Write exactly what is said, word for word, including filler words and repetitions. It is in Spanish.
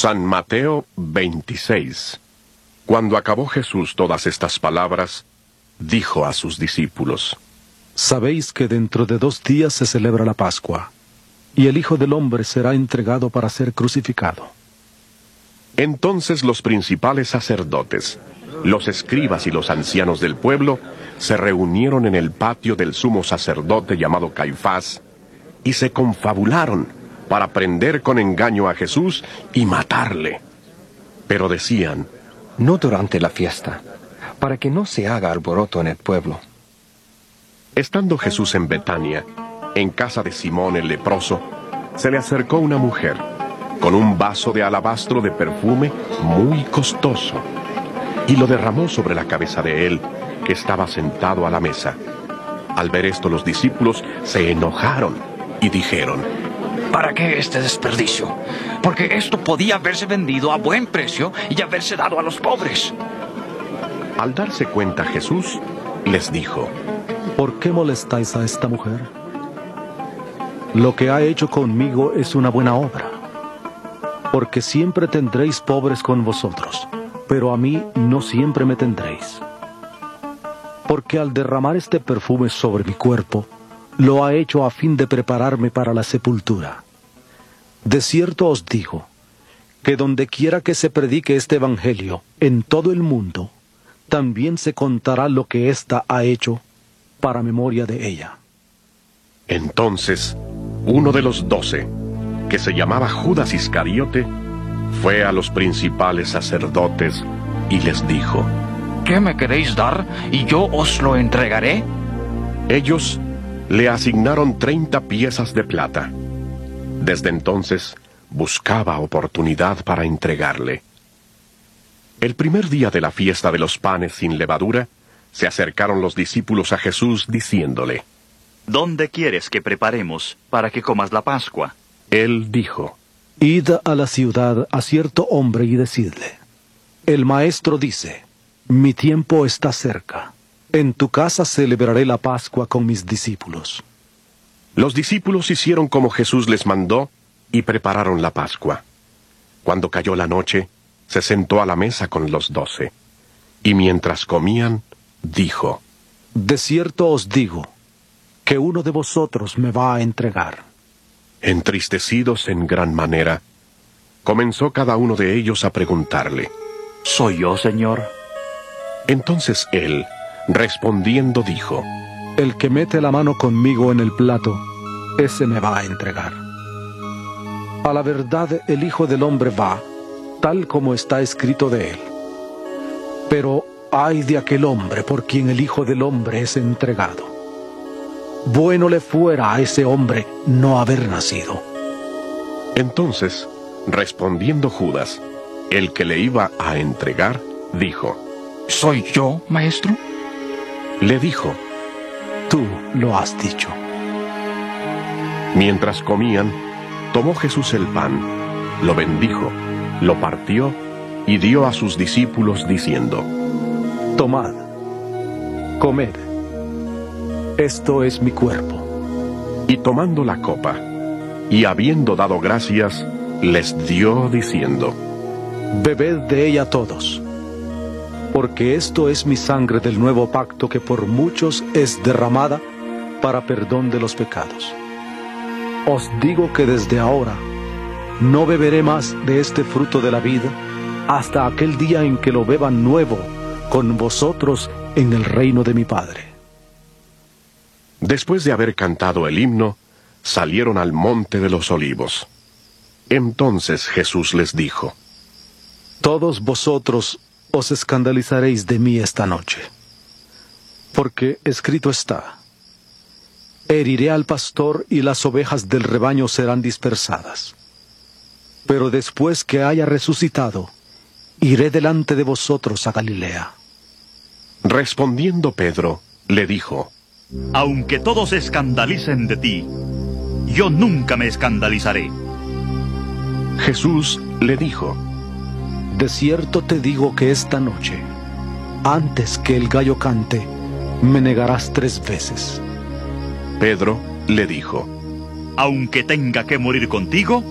San Mateo veintiséis. Cuando acabó Jesús todas estas palabras, dijo a sus discípulos: Sabéis que dentro de dos días se celebra la Pascua, y el Hijo del Hombre será entregado para ser crucificado. Entonces los principales sacerdotes, los escribas y los ancianos del pueblo se reunieron en el patio del sumo sacerdote llamado Caifás, y se confabularon para prender con engaño a Jesús y matarle. Pero decían: no durante la fiesta, para que no se haga alboroto en el pueblo. Estando Jesús en Betania, en casa de Simón el leproso, se le acercó una mujer con un vaso de alabastro de perfume muy costoso, y lo derramó sobre la cabeza de él, que estaba sentado a la mesa. Al ver esto, los discípulos se enojaron y dijeron: ¿para qué este desperdicio? Porque esto podía haberse vendido a buen precio y haberse dado a los pobres. Al darse cuenta Jesús, les dijo: ¿por qué molestáis a esta mujer? Lo que ha hecho conmigo es una buena obra. Porque siempre tendréis pobres con vosotros, pero a mí no siempre me tendréis. Porque al derramar este perfume sobre mi cuerpo, lo ha hecho a fin de prepararme para la sepultura. De cierto os digo, que donde quiera que se predique este evangelio, en todo el mundo, también se contará lo que ésta ha hecho, para memoria de ella. Entonces, uno de los doce, que se llamaba Judas Iscariote, fue a los principales sacerdotes y les dijo: ¿qué me queréis dar y yo os lo entregaré? Ellos le asignaron treinta piezas de plata. Desde entonces buscaba oportunidad para entregarle. El primer día de la fiesta de los panes sin levadura, se acercaron los discípulos a Jesús diciéndole: ¿dónde quieres que preparemos para que comas la Pascua? Él dijo: id a la ciudad a cierto hombre y decidle: el maestro dice, mi tiempo está cerca. En tu casa celebraré la Pascua con mis discípulos. Los discípulos hicieron como Jesús les mandó y prepararon la Pascua. Cuando cayó la noche, se sentó a la mesa con los doce. Y mientras comían, dijo: de cierto os digo, que uno de vosotros me va a entregar. Entristecidos en gran manera, comenzó cada uno de ellos a preguntarle: ¿soy yo, Señor? Entonces él, respondiendo, dijo: el que mete la mano conmigo en el plato, ese me va a entregar. A la verdad, el Hijo del Hombre va, tal como está escrito de él. Pero ay de aquel hombre por quien el Hijo del Hombre es entregado. Bueno le fuera a ese hombre no haber nacido. Entonces, respondiendo Judas, el que le iba a entregar, dijo: ¿soy yo, maestro? Le dijo: tú lo has dicho. Mientras comían, tomó Jesús el pan, lo bendijo, lo partió y dio a sus discípulos diciendo: tomad, comed, esto es mi cuerpo. Y tomando la copa, y habiendo dado gracias, les dio diciendo: bebed de ella todos, porque esto es mi sangre del nuevo pacto que por muchos es derramada para perdón de los pecados. Os digo que desde ahora no beberé más de este fruto de la vida hasta aquel día en que lo beba nuevo con vosotros en el reino de mi Padre. Después de haber cantado el himno, salieron al monte de los olivos. Entonces Jesús les dijo: todos vosotros os escandalizaréis de mí esta noche, porque escrito está: heriré al pastor y las ovejas del rebaño serán dispersadas. Pero después que haya resucitado, iré delante de vosotros a Galilea. Respondiendo Pedro, le dijo: aunque todos se escandalicen de ti, yo nunca me escandalizaré. Jesús le dijo: de cierto te digo que esta noche, antes que el gallo cante, me negarás tres veces. Pedro le dijo: aunque tenga que morir contigo,